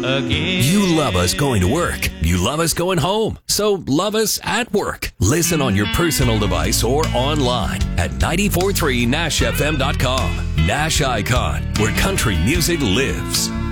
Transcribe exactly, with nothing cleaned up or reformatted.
again. You love us going to work. You love us going home. So love us at work. Listen on your personal device or online at nine four three nash f m dot com. Nash Icon, where country music lives.